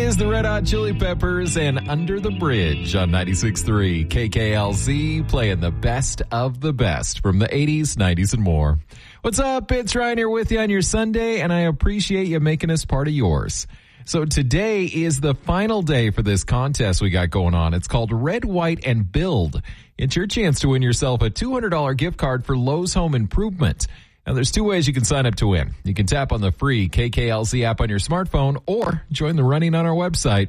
is the Red Hot Chili Peppers and Under the Bridge on 96.3 KKLZ, playing the best of the best from the 80s, 90s, and more. What's up? It's Ryan here with you on your Sunday, and I appreciate you making us part of yours. So today is the final day for this contest we got going on. It's called Red, White, and Build. It's your chance to win yourself a $200 gift card for Lowe's Home Improvement. Now, there's two ways you can sign up to win. You can tap on the free KKLZ app on your smartphone or join the running on our website,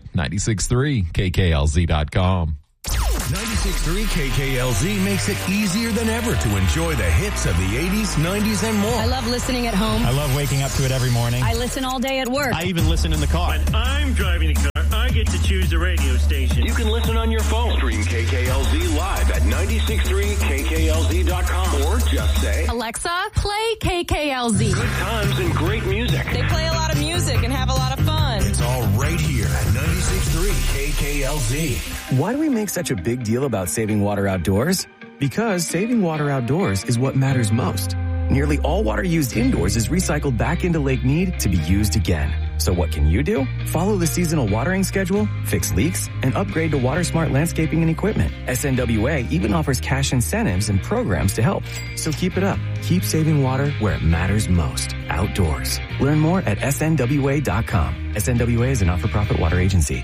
963KKLZ.com. 96.3 KKLZ makes it easier than ever to enjoy the hits of the 80s, 90s, and more. I love listening at home. I love waking up to it every morning. I listen all day at work. I even listen in the car. When I'm driving a car, I get to choose the radio station. You can listen on your phone. Stream KKLZ live at 963KKLZ.com or just say, Alexa, play KKLZ. Good times and great music. They play a lot of music and have a lot of fun. It's all right here at 96.3 KKLZ. Why do we make such a big deal about saving water outdoors? Because saving water outdoors is what matters most. Nearly all water used indoors is recycled back into Lake Mead to be used again. So what can you do? Follow the seasonal watering schedule, fix leaks, and upgrade to WaterSmart landscaping and equipment. SNWA even offers cash incentives and programs to help. So keep it up. Keep saving water where it matters most, outdoors. Learn more at snwa.com. SNWA is a not-for-profit water agency.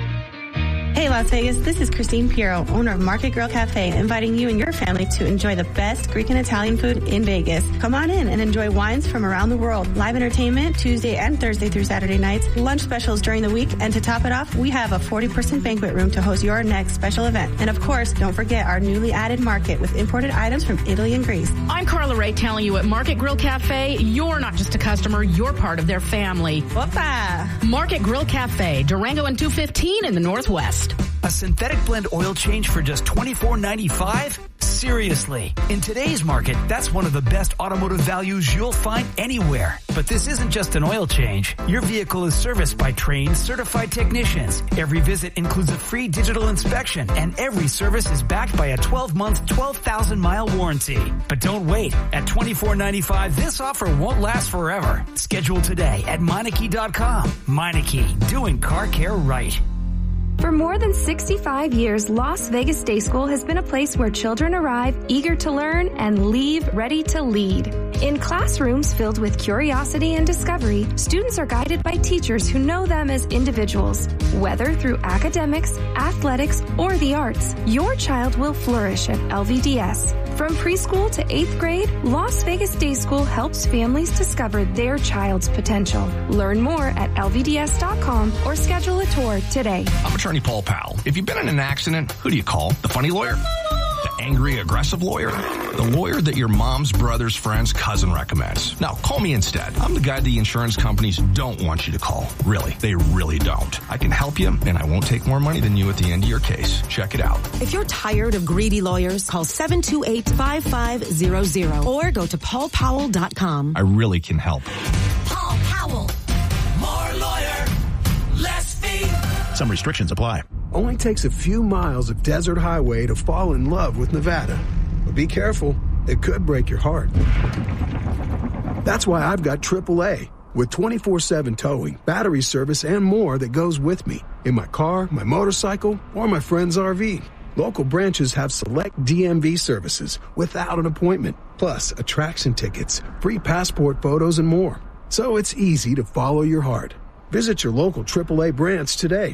Hey Las Vegas, this is Christine Piero, owner of Market Grill Cafe, inviting you and your family to enjoy the best Greek and Italian food in Vegas. Come on in and enjoy wines from around the world, live entertainment Tuesday and Thursday through Saturday nights, lunch specials during the week, and to top it off, we have a 40% banquet room to host your next special event. And of course, don't forget our newly added market with imported items from Italy and Greece. I'm Carla Ray telling you at Market Grill Cafe, you're not just a customer, you're part of their family. Opa! Market Grill Cafe, Durango and 215 in the Northwest. A synthetic blend oil change for just $24.95? Seriously. In today's market, that's one of the best automotive values you'll find anywhere. But this isn't just an oil change. Your vehicle is serviced by trained, certified technicians. Every visit includes a free digital inspection, and every service is backed by a 12-month, 12,000-mile warranty. But don't wait. At $24.95, this offer won't last forever. Schedule today at Meineke.com. Meineke, doing car care right. For more than 65 years, Las Vegas Day School has been a place where children arrive eager to learn and leave ready to lead. In classrooms filled with curiosity and discovery, students are guided by teachers who know them as individuals. Whether through academics, athletics, or the arts, your child will flourish at LVDS. From preschool to 8th grade, Las Vegas Day School helps families discover their child's potential. Learn more at LVDS.com or schedule a tour today. I'm Attorney Paul Powell. If you've been in an accident, who do you call? The funny lawyer? The angry, aggressive lawyer? The lawyer that your mom's brother's friend's cousin recommends. Now, call me instead. I'm the guy the insurance companies don't want you to call. Really, they really don't. I can help you, and I won't take more money than you at the end of your case. Check it out. If you're tired of greedy lawyers, call 728-5500 or go to paulpowell.com. I really can help. Paul Powell. More lawyer, less fee. Some restrictions apply. Only takes a few miles of desert highway to fall in love with Nevada. But be careful, it could break your heart. That's why I've got AAA, with 24/7 towing, battery service, and more that goes with me. In my car, my motorcycle, or my friend's RV. Local branches have select DMV services without an appointment, plus attraction tickets, free passport photos, and more. So it's easy to follow your heart. Visit your local AAA branch today.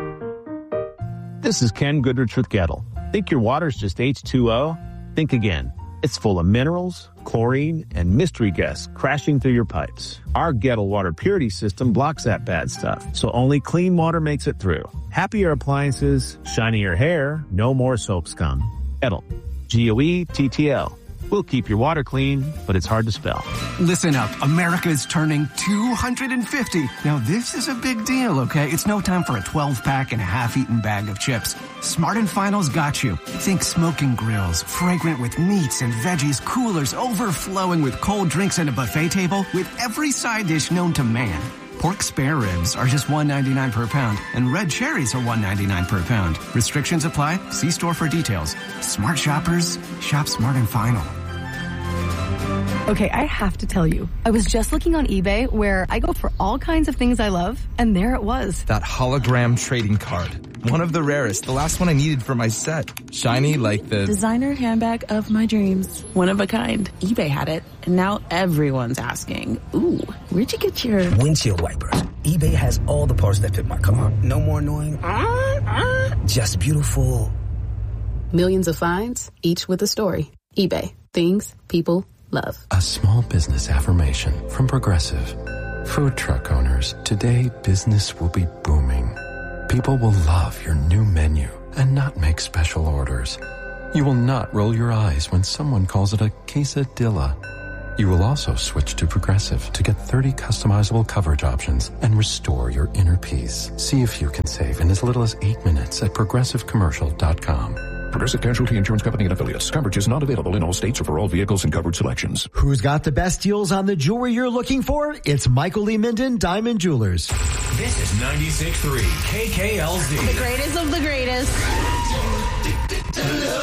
This is Ken Goodrich with Gettle. Think your water's just H2O? Think again. It's full of minerals, chlorine, and mystery guests crashing through your pipes. Our Gettle water purity system blocks that bad stuff, so only clean water makes it through. Happier appliances, shinier hair, no more soap scum. Gettle. Goettl. We'll keep your water clean, but it's hard to spell. Listen up. America is turning 250. Now, this is a big deal, okay? It's no time for a 12-pack and a half-eaten bag of chips. Smart & Final's got you. Think smoking grills, fragrant with meats and veggies, coolers overflowing with cold drinks and a buffet table with every side dish known to man. Pork spare ribs are just $1.99 per pound, and red cherries are $1.99 per pound. Restrictions apply. See store for details. Smart shoppers, shop Smart & Final. Okay, I have to tell you, I was just looking on eBay where I go for all kinds of things I love, and there it was. That hologram trading card. One of the rarest. The last one I needed for my set. Shiny like the... designer handbag of my dreams. One of a kind. eBay had it, and now everyone's asking, ooh, where'd you get your... windshield wipers. eBay has all the parts that fit my car. No more annoying... just beautiful. Millions of finds, each with a story. eBay. Things people love. A small business affirmation from Progressive. Food truck owners, today business will be booming. People will love your new menu and not make special orders. You will not roll your eyes when someone calls it a quesadilla. You will also switch to Progressive to get 30 customizable coverage options and restore your inner peace. See if you can save in as little as 8 minutes at progressivecommercial.com. Progressive Casualty Insurance Company and affiliates. Coverage is not available in all states or for all vehicles and covered selections. Who's got the best deals on the jewelry you're looking for? It's Michael Lee Minden Diamond Jewelers. This is 96.3 KKLZ. The greatest of the greatest.